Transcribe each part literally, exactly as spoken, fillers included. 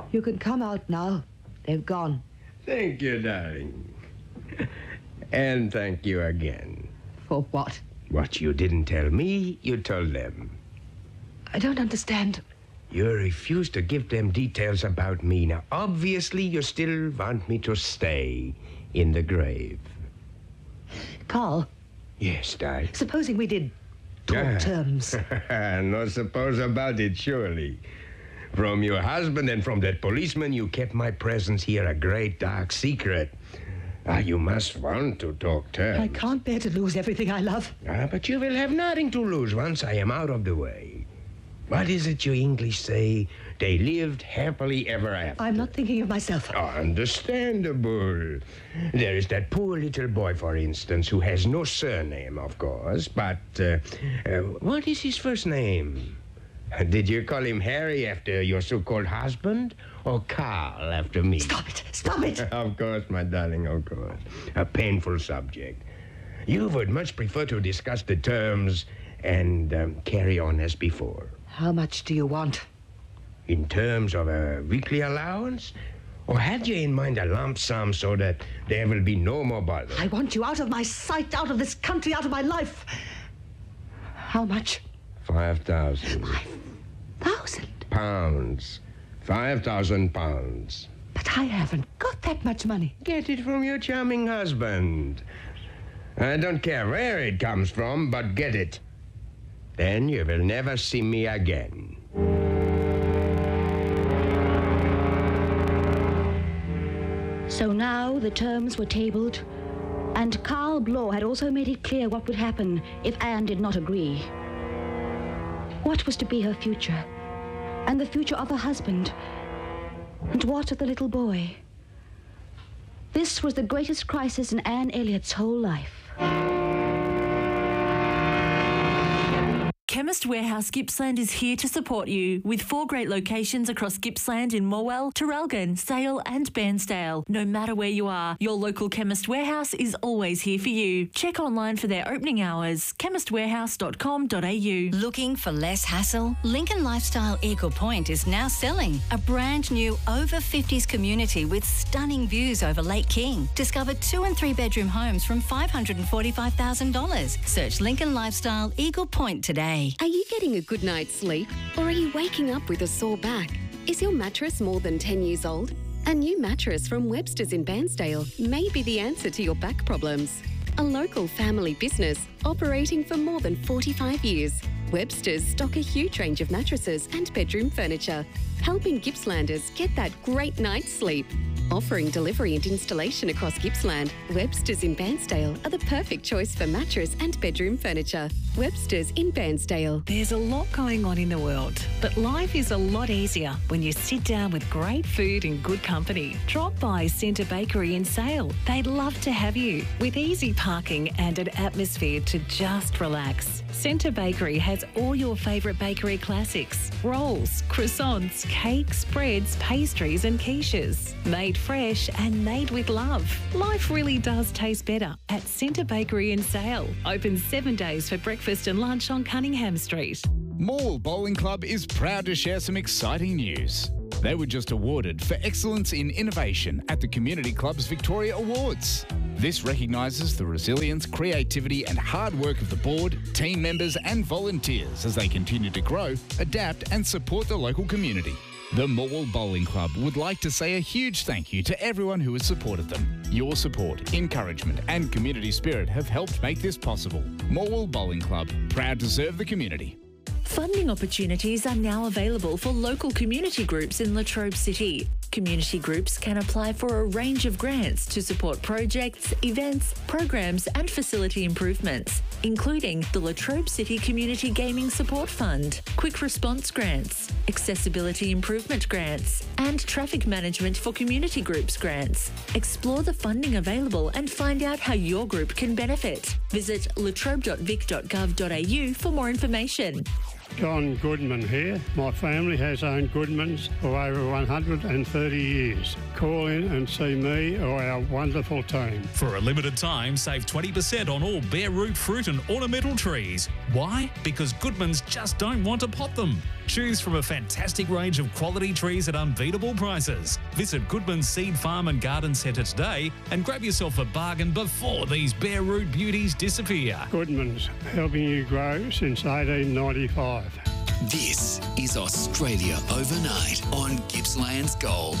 You can come out now. They've gone. Thank you, darling. And thank you again. For what? What you didn't tell me, you told them. I don't understand. You refuse to give them details about me. Now, obviously, you still want me to stay in the grave. Carl. Yes, darling. Supposing we did talk Ah. terms. No suppose about it, surely. From your husband and from that policeman, you kept my presence here a great dark secret. Ah, you must want to talk terms. I can't bear to lose everything I love. Ah, but you will have nothing to lose once I am out of the way. What is it you English say? They lived happily ever after. I'm not thinking of myself. Understandable. There is that poor little boy, for instance, who has no surname, of course, but uh, uh, what is his first name? Did you call him Harry after your so-called husband, or Carl after me? Stop it! Stop it! Of course, my darling, of course. A painful subject. You would much prefer to discuss the terms and um, carry on as before. How much do you want? In terms of a weekly allowance? Or had you in mind a lump sum so that there will be no more bother? I want you out of my sight, out of this country, out of my life. How much? Five thousand. Five thousand? Pounds. Five thousand pounds. But I haven't got that much money. Get it from your charming husband. I don't care where it comes from, but get it. Then you will never see me again. So now the terms were tabled, and Carl Bloor had also made it clear what would happen if Anne did not agree. What was to be her future, and the future of her husband, and what of the little boy? This was the greatest crisis in Anne Elliott's whole life. Chemist Warehouse Gippsland is here to support you with four great locations across Gippsland in Morwell, Traralgon, Sale and Bairnsdale. No matter where you are, your local Chemist Warehouse is always here for you. Check online for their opening hours, chemist warehouse dot com dot a u. Looking for less hassle? Lincoln Lifestyle Eagle Point is now selling a brand new over fifties community with stunning views over Lake King. Discover two and three bedroom homes from five hundred forty-five thousand dollars. Search Lincoln Lifestyle Eagle Point today. Are you getting a good night's sleep? Or are you waking up with a sore back? Is your mattress more than ten years old? A new mattress from Webster's in Bairnsdale may be the answer to your back problems. A local family business operating for more than forty-five years. Webster's stock a huge range of mattresses and bedroom furniture, helping Gippslanders get that great night's sleep. Offering delivery and installation across Gippsland, Webster's in Bairnsdale are the perfect choice for mattress and bedroom furniture. Webster's in Bairnsdale. There's a lot going on in the world, but life is a lot easier when you sit down with great food and good company. Drop by Centre Bakery in Sale. They'd love to have you, with easy parking and an atmosphere to just relax. Centre Bakery has all your favourite bakery classics: rolls, croissants, cakes, breads, pastries and quiches. Made fresh and made with love. Life really does taste better at Centre Bakery in Sale. Open seven days for breakfast and lunch on Cunningham Street. Morwell Bowling Club is proud to share some exciting news. They were just awarded for excellence in innovation at the Community Club's Victoria Awards. This recognises the resilience, creativity and hard work of the board, team members and volunteers as they continue to grow, adapt and support the local community. The Morwell Bowling Club would like to say a huge thank you to everyone who has supported them. Your support, encouragement and community spirit have helped make this possible. Morwell Bowling Club, proud to serve the community. Funding opportunities are now available for local community groups in Latrobe City. Community groups can apply for a range of grants to support projects, events, programs and facility improvements, including the Latrobe City Community Gaming Support Fund, Quick Response Grants, Accessibility Improvement Grants, and Traffic Management for Community Groups Grants. Explore the funding available and find out how your group can benefit. Visit latrobe dot vic dot gov dot a u for more information. John Goodman here. My family has owned Goodmans for over one hundred thirty years. Call in and see me or our wonderful team. For a limited time, save twenty percent on all bare root fruit and ornamental trees. Why? Because Goodmans just don't want to pot them. Choose from a fantastic range of quality trees at unbeatable prices. Visit Goodman's Seed Farm and Garden Centre today and grab yourself a bargain before these bare root beauties disappear. Goodman's, helping you grow since eighteen ninety-five. This is Australia Overnight on Gippsland's Gold.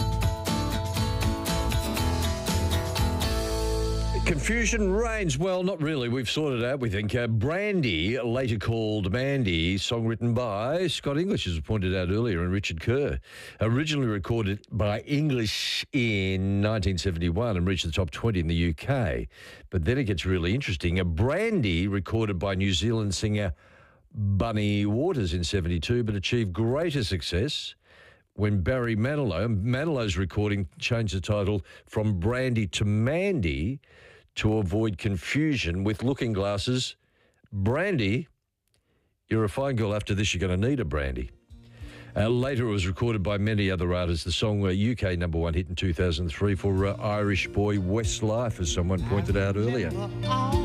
Confusion reigns. Well, not really. We've sorted out, we think. Uh, Brandy, later called Mandy, song written by Scott English, as pointed out earlier, and Richard Kerr. Originally recorded by English in nineteen seventy-one and reached the top twenty in the U K. But then it gets really interesting. A Brandy, recorded by New Zealand singer Bunny Waters in seventy-two, but achieved greater success when Barry Manilow, Manilow's recording changed the title from Brandy to Mandy to avoid confusion with Looking Glasses. Brandy, you're a fine girl. After this, you're going to need a brandy. Uh, later, it was recorded by many other artists. The song, uh, U K number one hit in two thousand three for uh, Irish boy Westlife, as someone pointed out earlier.